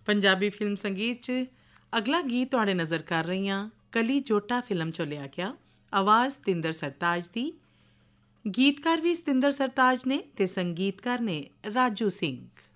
Punjabi film ਸੰਗੀਤ 'ਚ ਅਗਲਾ ਗੀਤ ਤੁਹਾਡੇ ਨਜ਼ਰ ਕਰ ਰਹੀ ਹਾਂ ਕਲੀ ਜੋਟਾ ਫਿਲਮ 'ਚੋਂ ਲਿਆ ਗਿਆ। ਆਵਾਜ਼ ਸਤਿੰਦਰ ਸਰਤਾਜ ਦੀ, ਗੀਤਕਾਰ ਵੀ ਸਤਿੰਦਰ ਸਰਤਾਜ ਨੇ ਅਤੇ ਸੰਗੀਤਕਾਰ ਨੇ ਰਾਜੂ ਸਿੰਘ।